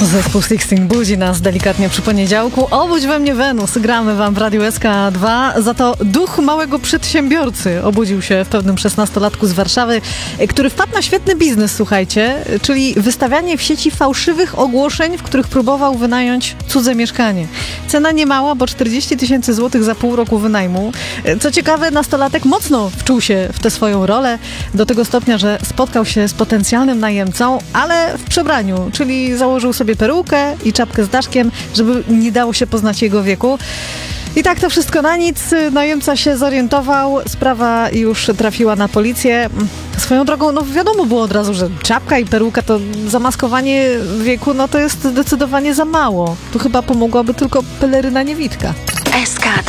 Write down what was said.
Zespół Sixteen budzi nas delikatnie przy poniedziałku. Obudź we mnie Wenus, gramy wam w Radiu SK2. Za to duch małego przedsiębiorcy obudził się w pewnym 16-latku z Warszawy, który wpadł na świetny biznes, słuchajcie, czyli wystawianie w sieci fałszywych ogłoszeń, w których próbował wynająć cudze mieszkanie. Cena niemała, bo 40 000 złotych za pół roku wynajmu. Co ciekawe, nastolatek mocno wczuł się w tę swoją rolę, do tego stopnia, że spotkał się z potencjalnym najemcą, ale w przebraniu, czyli założył sobie perukę i czapkę z daszkiem, żeby nie dało się poznać jego wieku. I tak to wszystko na nic. Najemca się zorientował, sprawa już trafiła na policję. Swoją drogą, no wiadomo było od razu, że czapka i peruka to zamaskowanie wieku, no to jest zdecydowanie za mało. Tu chyba pomogłaby tylko peleryna niewidka. SK2